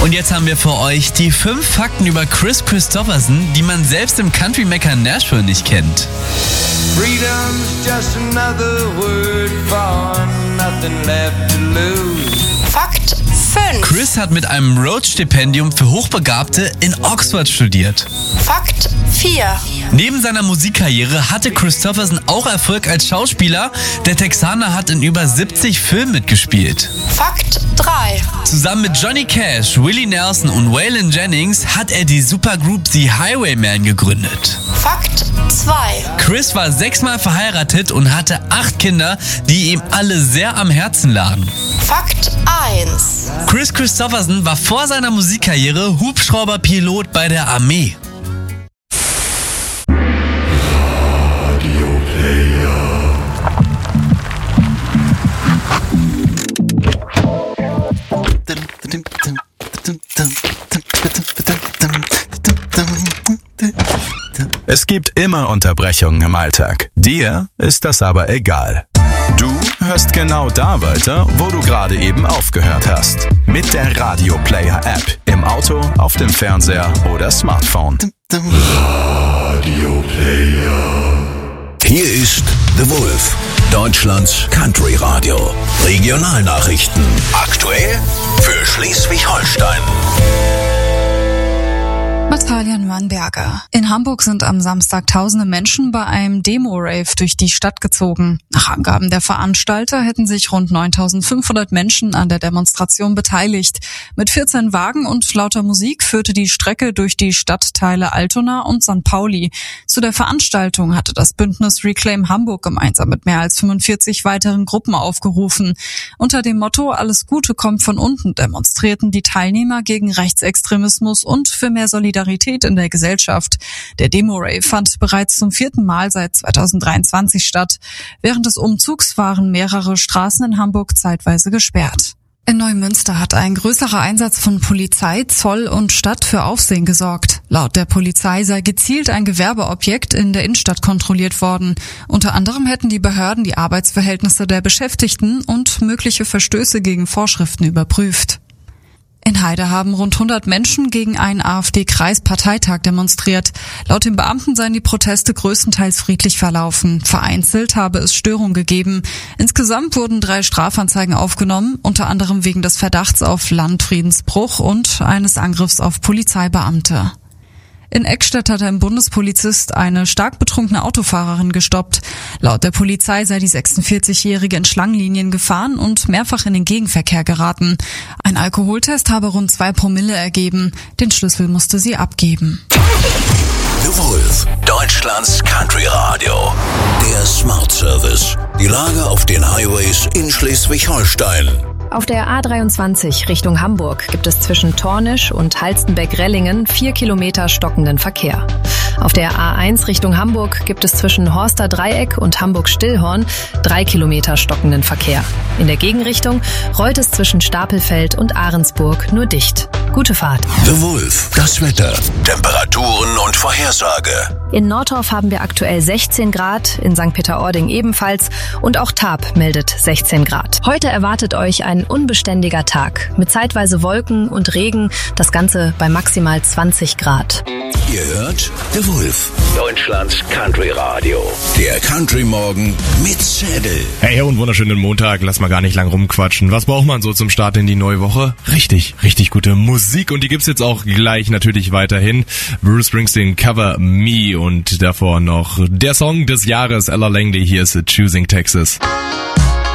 Und jetzt haben wir für euch die 5 Fakten über Kris Kristofferson, die man selbst im Country-Mecker Nashville nicht kennt. Freedom's just another word for nothing left to lose. Fakt 5. Kris hat mit einem Rhodes-Stipendium für Hochbegabte in Oxford studiert. Fakt 4. Neben seiner Musikkarriere hatte Kristofferson auch Erfolg als Schauspieler. Der Texaner hat in über 70 Filmen mitgespielt. Fakt 3. Zusammen mit Johnny Cash, Willie Nelson und Waylon Jennings hat er die Supergroup The Highwaymen gegründet. Fakt 2. Kris war 6-mal verheiratet und hatte 8 Kinder, die ihm alle sehr am Herzen lagen. Fakt 1. Kris Kristofferson war vor seiner Musikkarriere Hubschrauberpilot bei der Armee. Es gibt immer Unterbrechungen im Alltag. Dir ist das aber egal. Du hörst genau da weiter, wo du gerade eben aufgehört hast. Mit der Radio Player App. Im Auto, auf dem Fernseher oder Smartphone. Radio Player. Hier ist The Wolf, Deutschlands Country Radio. Regionalnachrichten. Aktuell für Schleswig-Holstein. Natalia Neuenberger. In Hamburg sind am Samstag tausende Menschen bei einem Demo-Rave durch die Stadt gezogen. Nach Angaben der Veranstalter hätten sich rund 9.500 Menschen an der Demonstration beteiligt. Mit 14 Wagen und lauter Musik führte die Strecke durch die Stadtteile Altona und St. Pauli. Zu der Veranstaltung hatte das Bündnis Reclaim Hamburg gemeinsam mit mehr als 45 weiteren Gruppen aufgerufen. Unter dem Motto "Alles Gute kommt von unten" demonstrierten die Teilnehmer gegen Rechtsextremismus und für mehr Solidarität in der Gesellschaft. Der Demo-Rave fand bereits zum 4. Mal seit 2023 statt. Während des Umzugs waren mehrere Straßen in Hamburg zeitweise gesperrt. In Neumünster hat ein größerer Einsatz von Polizei, Zoll und Stadt für Aufsehen gesorgt. Laut der Polizei sei gezielt ein Gewerbeobjekt in der Innenstadt kontrolliert worden. Unter anderem hätten die Behörden die Arbeitsverhältnnisse der Beschäftigten und mögliche Verstöße gegen Vorschriften überprüft. In Heide haben rund 100 Menschen gegen einen AfD-Kreisparteitag demonstriert. Laut den Beamten seien die Proteste größtenteils friedlich verlaufen. Vereinzelt habe es Störungen gegeben. Insgesamt wurden 3 Strafanzeigen aufgenommen, unter anderem wegen des Verdachts auf Landfriedensbruch und eines Angriffs auf Polizeibeamte. In Eckstedt hat ein Bundespolizist eine stark betrunkene Autofahrerin gestoppt. Laut der Polizei sei die 46-Jährige in Schlangenlinien gefahren und mehrfach in den Gegenverkehr geraten. Ein Alkoholtest habe rund 2 Promille ergeben. Den Schlüssel musste sie abgeben. The Wolf, Deutschlands Country Radio. Der Smart Service. Die Lage auf den Highways in Schleswig-Holstein. Auf der A23 Richtung Hamburg gibt es zwischen Tornisch und Halstenbeck-Rellingen 4 Kilometer stockenden Verkehr. Auf der A1 Richtung Hamburg gibt es zwischen Horster Dreieck und Hamburg-Stillhorn 3 Kilometer stockenden Verkehr. In der Gegenrichtung rollt es zwischen Stapelfeld und Ahrensburg nur dicht. Gute Fahrt. The Wolf, das Wetter, Temperaturen und Vorhersage. In Nordorf haben wir aktuell 16 Grad, in St. Peter-Ording ebenfalls und auch Tarp meldet 16 Grad. Heute erwartet euch ein unbeständiger Tag mit zeitweise Wolken und Regen, das Ganze bei maximal 20 Grad. Ihr hört The Wolf, Deutschlands Country Radio. Der Country Morgen mit Zedel. Hey und wunderschönen Montag, lass mal gar nicht lang rumquatschen. Was braucht man so zum Start in die neue Woche? Richtig gute Musik und die gibt's jetzt auch gleich natürlich weiterhin. Bruce Springsteen, Cover Me und davor noch der Song des Jahres, Ella Langley, hier ist Choosing Texas.